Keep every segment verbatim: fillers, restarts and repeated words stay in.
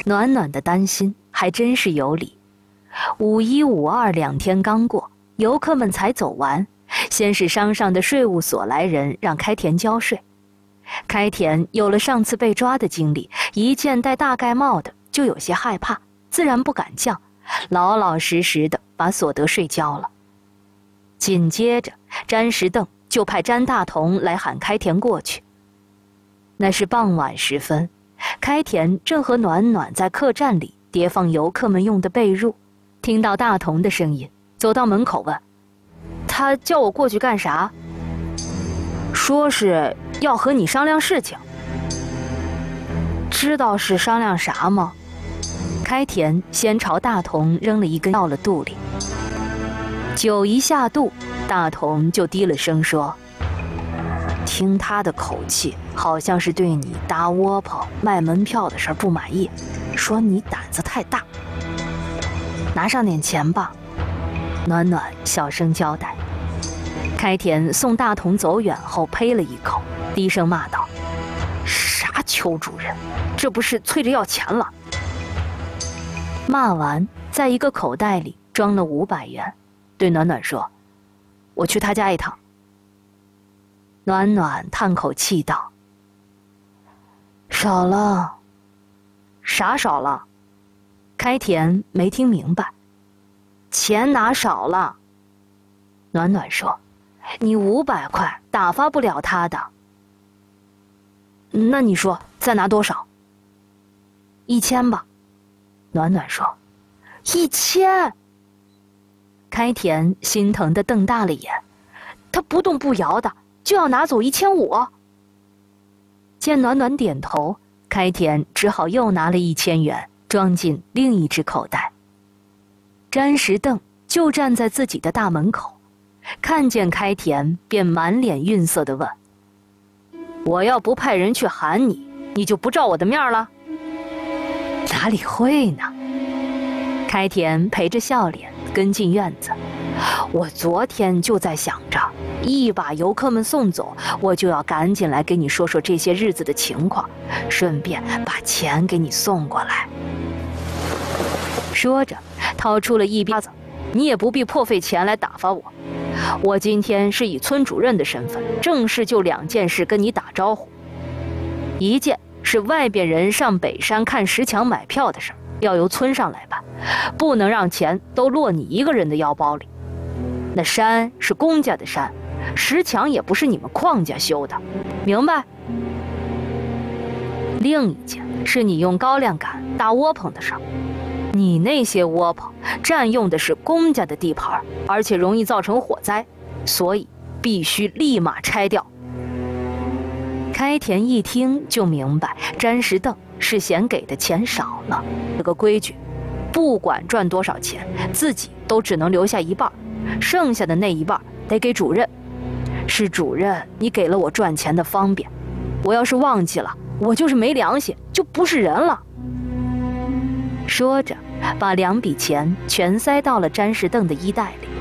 暖暖的担心还真是有理。五一五二两天刚过，游客们才走完，先是山上的税务所来人让开田交税。开田有了上次被抓的经历，一见戴大盖帽的就有些害怕，自然不敢降，老老实实的把所得税交了。紧接着詹石邓就派詹大同来喊开田过去。那是傍晚时分，开田正和暖暖在客栈里叠放游客们用的被褥，听到大同的声音，走到门口问：“他叫我过去干啥？”“说是要和你商量事情。”“知道是商量啥吗？”开田先朝大同扔了一根到了肚里。酒一下肚，大同就低了声说：“听他的口气，好像是对你搭窝棚卖门票的事儿不满意，说你胆子太大。拿上点钱吧。”暖暖小声交代。开田送大同走远后呸了一口，低声骂道：“啥邱主任，这不是催着要钱了？”骂完，在一个口袋里装了五百元，对暖暖说：“我去他家一趟。”暖暖叹口气道：“少了。”“啥少了？”开田没听明白。“钱哪少了？”暖暖说：“你五百块打发不了他的。”“那你说再拿多少？”“一千吧。”暖暖说。“一千！”开田心疼的瞪大了眼，他不动不摇的就要拿走一千五。见暖暖点头，开田只好又拿了一千元装进另一只口袋。詹石邓就站在自己的大门口，看见开田便满脸愠色地问：“我要不派人去喊你，你就不照我的面了？”“哪里会呢？”开田陪着笑脸跟进院子。“我昨天就在想着，一把游客们送走，我就要赶紧来给你说说这些日子的情况，顺便把钱给你送过来。”说着掏出了一鞭子：“你也不必破费钱来打发我，我今天是以村主任的身份，正式就两件事跟你打招呼。一件是外边人上北山看石墙买票的事，要由村上来办，不能让钱都落你一个人的腰包里。那山是公家的山，石墙也不是你们邝家修的，明白？另一件是你用高粱杆搭窝棚的事，你那些窝棚占用的是公家的地盘，而且容易造成火灾，所以必须立马拆掉。”开田一听就明白，詹石邓是嫌给的钱少了，这个规矩，不管赚多少钱，自己都只能留下一半，剩下的那一半得给主任。是主任你给了我赚钱的方便，我要是忘记了，我就是没良心，就不是人了。说着，把两笔钱全塞到了詹石邓的衣袋里。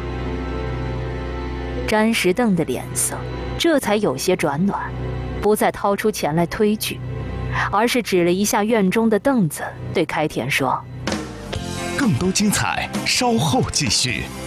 詹石邓的脸色这才有些转暖，不再掏出钱来推拒，而是指了一下院中的凳子，对开田说：“ 更多精彩稍后继续。”